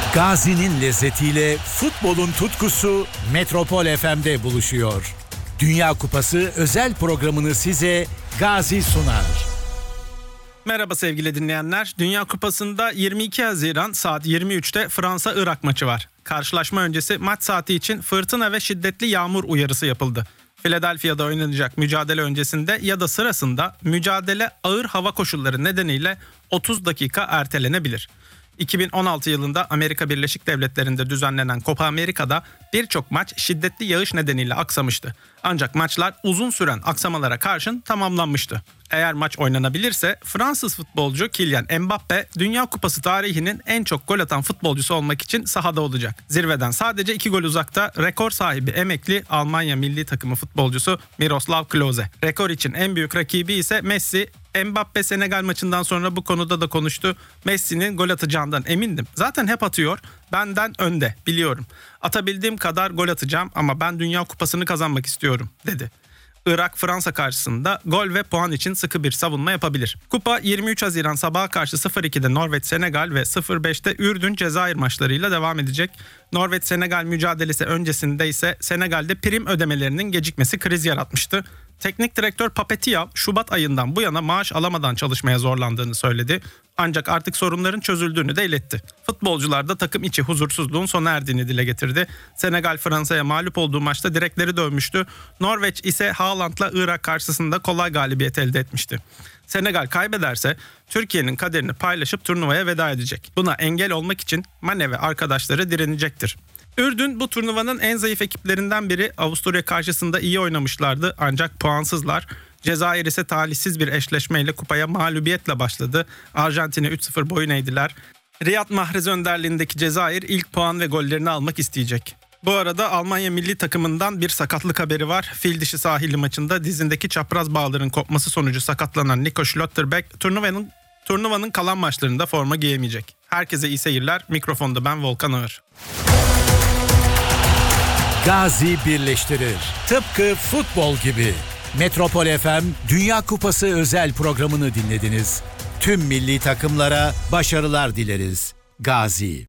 Gazi'nin lezzetiyle futbolun tutkusu Metropol FM'de buluşuyor. Dünya Kupası özel programını size Gazi sunar. Merhaba sevgili dinleyenler. Dünya Kupası'nda 22 Haziran saat 23'te Fransa-Irak maçı var. Karşılaşma öncesi maç saati için fırtına ve şiddetli yağmur uyarısı yapıldı. Philadelphia'da oynanacak mücadele öncesinde ya da sırasında mücadele ağır hava koşulları nedeniyle 30 dakika ertelenebilir. 2016 yılında Amerika Birleşik Devletleri'nde düzenlenen Copa America'da birçok maç şiddetli yağış nedeniyle aksamıştı. Ancak maçlar uzun süren aksamalara karşın tamamlanmıştı. Eğer maç oynanabilirse Fransız futbolcu Kylian Mbappe Dünya Kupası tarihinin en çok gol atan futbolcusu olmak için sahada olacak. Zirveden sadece 2 gol uzakta rekor sahibi emekli Almanya milli takımı futbolcusu Miroslav Klose. Rekor için en büyük rakibi ise Messi. Mbappe Senegal maçından sonra bu konuda da konuştu. Messi'nin gol atacağından emindim. Zaten hep atıyor. Benden önde biliyorum. Atabildiğim kadar gol atacağım ama ben Dünya Kupası'nı kazanmak istiyorum dedi. Irak Fransa karşısında gol ve puan için sıkı bir savunma yapabilir. Kupa 23 Haziran sabaha karşı 0-2'de Norveç Senegal ve 0-5'te Ürdün Cezayir maçlarıyla devam edecek. Norveç Senegal mücadelesi öncesinde ise Senegal'de prim ödemelerinin gecikmesi kriz yaratmıştı. Teknik direktör Papetia Şubat ayından bu yana maaş alamadan çalışmaya zorlandığını söyledi. Ancak artık sorunların çözüldüğünü de iletti. Futbolcular da takım içi huzursuzluğun sona erdiğini dile getirdi. Senegal Fransa'ya mağlup olduğu maçta direkleri dövmüştü. Norveç ise Haaland'la Irak karşısında kolay galibiyet elde etmişti. Senegal kaybederse Türkiye'nin kaderini paylaşıp turnuvaya veda edecek. Buna engel olmak için Mane ve arkadaşları direnecektir. Ürdün bu turnuvanın en zayıf ekiplerinden biri. Avusturya karşısında iyi oynamışlardı ancak puansızlar. Cezayir ise talihsiz bir eşleşmeyle kupaya mağlubiyetle başladı. Arjantin'e 3-0 boyun eğdiler. Riyad Mahrez önderliğindeki Cezayir ilk puan ve gollerini almak isteyecek. Bu arada Almanya milli takımından bir sakatlık haberi var. Fil dişi sahili maçında dizindeki çapraz bağların kopması sonucu sakatlanan Nico Schlotterbeck turnuvanın kalan maçlarında forma giyemeyecek. Herkese iyi seyirler. Mikrofonda ben Volkan Ağır. Gazi birleştirir. Tıpkı futbol gibi. Metropol FM Dünya Kupası özel programını dinlediniz. Tüm milli takımlara başarılar dileriz. Gazi.